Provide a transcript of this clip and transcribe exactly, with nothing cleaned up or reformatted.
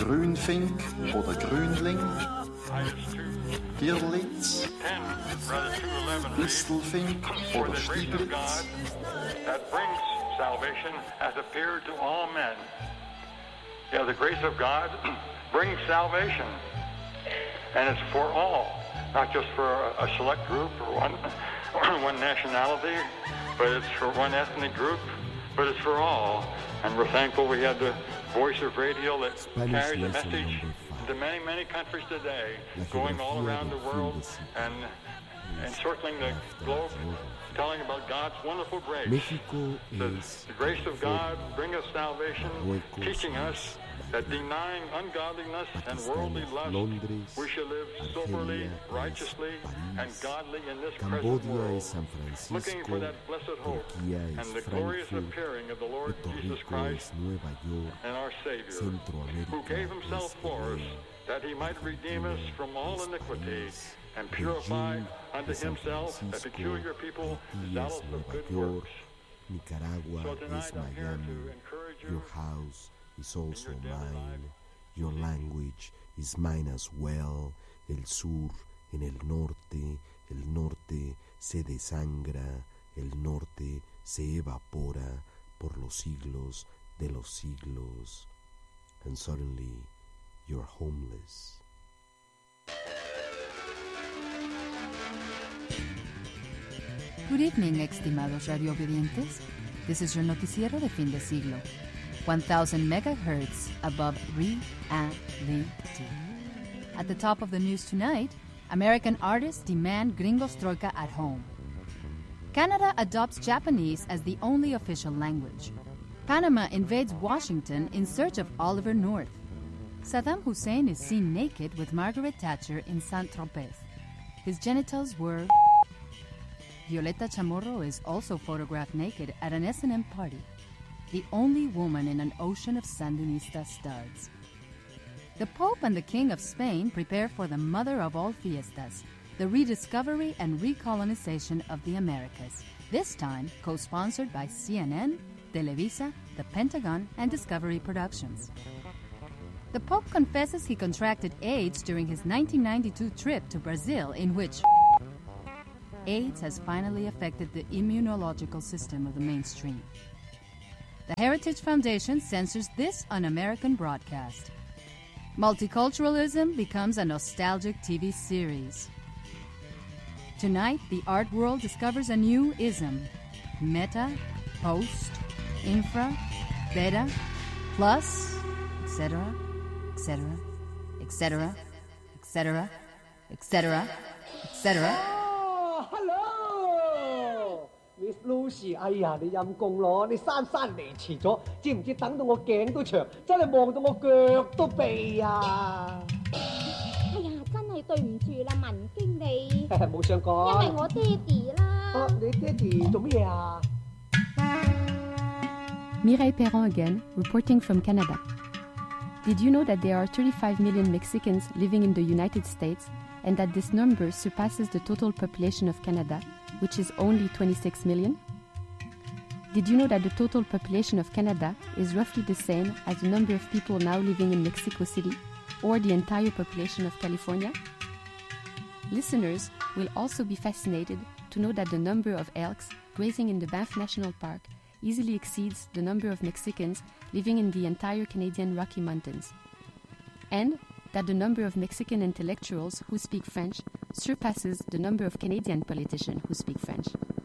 Grünfink oder Grünling, Girlitz, Distelfink oder Stieglitz. That brings salvation has appeared to all men. Yeah, the grace of God brings salvation, and it's for all, not just for a, a select group or one one nationality, but it's for one ethnic group, but it's for all. And we're thankful we had the voice of radio that carries a message to many, many countries today, going all around the world and encircling the globe, telling about God's wonderful grace. The, the grace of God bring us salvation, teaching us that denying ungodliness and worldly lust, we should live soberly, righteously, and godly in this present world, looking for that blessed hope and the glorious appearing of the Lord Jesus Christ and our Savior, who gave himself for us, that he might redeem us from all iniquity and purify unto himself a peculiar people zealous of good works. So tonight I'm here to encourage you. Your house is also mine. Your language is mine as well. El sur en el norte, el norte se desangra, el norte se evapora por los siglos de los siglos. And suddenly you're homeless. Good evening, estimados radioobedientes. This is your noticiero de fin de siglo. one thousand megahertz above reality. At the top of the news tonight, American artists demand Gringos Troika at home. Canada adopts Japanese as the only official language. Panama invades Washington in search of Oliver North. Saddam Hussein is seen naked with Margaret Thatcher in Saint-Tropez. His genitals were... Violeta Chamorro is also photographed naked at an S and M party, the only woman in an ocean of Sandinista studs. The Pope and the King of Spain prepare for the mother of all fiestas, the rediscovery and recolonization of the Americas, this time co-sponsored by C N N, Televisa, the Pentagon, and Discovery Productions. The Pope confesses he contracted AIDS during his nineteen ninety-two trip to Brazil, in which AIDS has finally affected the immunological system of the mainstream. The Heritage Foundation censors this un-American broadcast. Multiculturalism becomes a nostalgic T V series. Tonight, the art world discovers a new ism: meta, post, infra, beta, plus, et cetera, et cetera, et cetera, et cetera, et cetera, et cetera. Miss Lucy， 哎呀，你陰公咯！你姍姍嚟遲咗，知唔知等到我頸都長，真係望到我腳都痹啊！ 哎呀，真係對唔住啦，文經理。 冇想講。 因為我爹哋啦。 啊，你爹哋做咩啊 Mireille Perron again, reporting from Canada. Did you know that there are thirty-five million Mexicans living in the United States and that this number surpasses the total population of Canada, which is only twenty-six million? Did you know that the total population of Canada is roughly the same as the number of people now living in Mexico City, or the entire population of California? Listeners will also be fascinated to know that the number of elks grazing in the Banff National Park easily exceeds the number of Mexicans living in the entire Canadian Rocky Mountains, and that the number of Mexican intellectuals who speak French surpasses the number of Canadian politicians who speak French.